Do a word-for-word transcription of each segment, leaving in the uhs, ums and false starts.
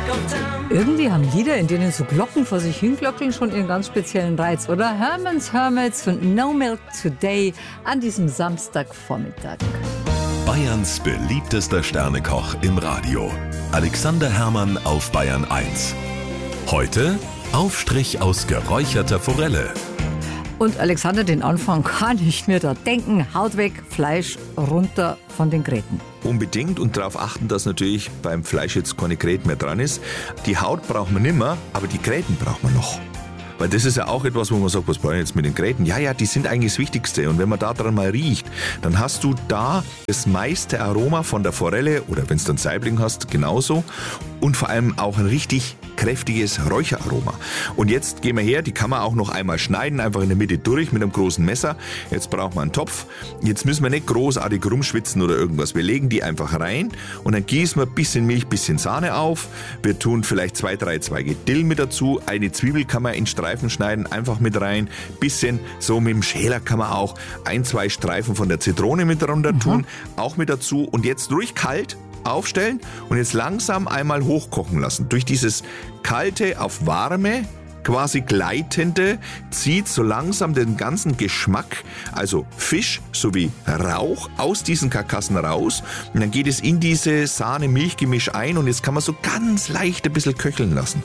Irgendwie haben Lieder, in denen so Glocken vor sich hinglockeln, schon ihren ganz speziellen Reiz, oder? Herman's Hermits und No Milk Today an diesem Samstagvormittag. Bayerns beliebtester Sternekoch im Radio. Alexander Herrmann auf Bayern eins. Heute Aufstrich aus geräucherter Forelle. Und Alexander, den Anfang kann ich mir da denken. Haut weg, Fleisch runter von den Gräten. Unbedingt und darauf achten, dass natürlich beim Fleisch jetzt keine Gräten mehr dran ist. Die Haut braucht man nicht mehr, aber die Gräten braucht man noch. Weil das ist ja auch etwas, wo man sagt, was brauche ich jetzt mit den Gräten? Ja, ja, die sind eigentlich das Wichtigste. Und wenn man da dran mal riecht, dann hast du da das meiste Aroma von der Forelle oder wenn es dann Saibling hast, genauso. Und vor allem auch ein richtig kräftiges Räucheraroma. Und jetzt gehen wir her, die kann man auch noch einmal schneiden, einfach in der Mitte durch mit einem großen Messer. Jetzt braucht man einen Topf. Jetzt müssen wir nicht großartig rumschwitzen oder irgendwas. Wir legen die einfach rein und dann gießen wir ein bisschen Milch, ein bisschen Sahne auf. Wir tun vielleicht zwei, drei Zweige Dill mit dazu. Eine Zwiebel kann man in Streifen schneiden, einfach mit rein. Bisschen so mit dem Schäler kann man auch ein, zwei Streifen von der Zitrone mit runter tun, mhm. auch mit dazu. Und jetzt ruhig kalt aufstellen und jetzt langsam einmal hochkochen lassen. Durch dieses kalte auf warme, quasi gleitende, zieht so langsam den ganzen Geschmack, also Fisch sowie Rauch aus diesen Karkassen raus. Und dann geht es in diese Sahne-Milch-Gemisch ein und jetzt kann man so ganz leicht ein bisschen köcheln lassen.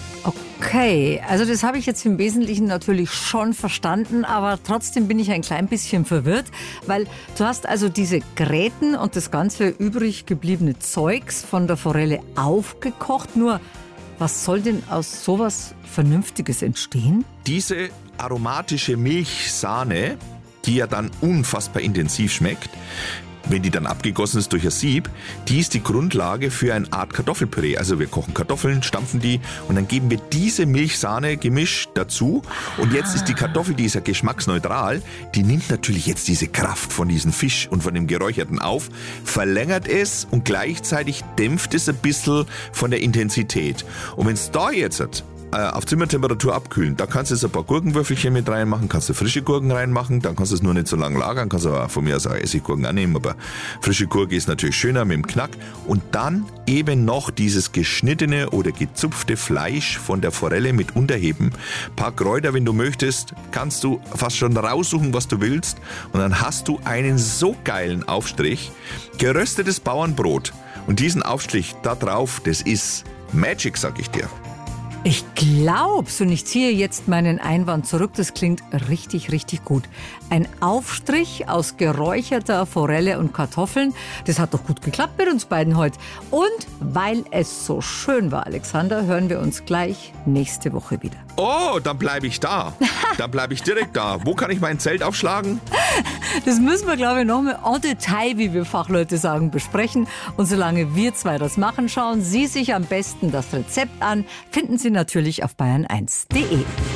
Okay, also das habe ich jetzt im Wesentlichen natürlich schon verstanden, aber trotzdem bin ich ein klein bisschen verwirrt, weil du hast also diese Gräten und das ganze übrig gebliebene Zeugs von der Forelle aufgekocht, nur was soll denn aus sowas Vernünftiges entstehen? Diese aromatische Milchsahne, die ja dann unfassbar intensiv schmeckt, wenn die dann abgegossen ist durch ein Sieb, die ist die Grundlage für eine Art Kartoffelpüree. Also wir kochen Kartoffeln, stampfen die und dann geben wir diese Milch-Sahne-Gemisch dazu. Und jetzt ist die Kartoffel, die ist ja geschmacksneutral, die nimmt natürlich jetzt diese Kraft von diesem Fisch und von dem Geräucherten auf, verlängert es und gleichzeitig dämpft es ein bisschen von der Intensität. Und wenn es da jetzt auf Zimmertemperatur abkühlen. Da kannst du jetzt ein paar Gurkenwürfelchen mit reinmachen, kannst du frische Gurken reinmachen, dann kannst du es nur nicht so lange lagern, kannst du aber von mir aus auch Essiggurken annehmen, aber frische Gurke ist natürlich schöner mit dem Knack. Und dann eben noch dieses geschnittene oder gezupfte Fleisch von der Forelle mit unterheben. Ein paar Kräuter, wenn du möchtest, kannst du fast schon raussuchen, was du willst. Und dann hast du einen so geilen Aufstrich. Geröstetes Bauernbrot. Und diesen Aufstrich da drauf, das ist Magic, sag ich dir. Ich glaub's und ich ziehe jetzt meinen Einwand zurück. Das klingt richtig, richtig gut. Ein Aufstrich aus geräucherter Forelle und Kartoffeln. Das hat doch gut geklappt mit uns beiden heute. Und weil es so schön war, Alexander, hören wir uns gleich nächste Woche wieder. Oh, dann bleibe ich da. Dann bleibe ich direkt da. Wo kann ich mein Zelt aufschlagen? Das müssen wir, glaube ich, noch mal en Detail, wie wir Fachleute sagen, besprechen. Und solange wir zwei das machen, schauen Sie sich am besten das Rezept an. Finden Sie natürlich auf bayern eins punkt de.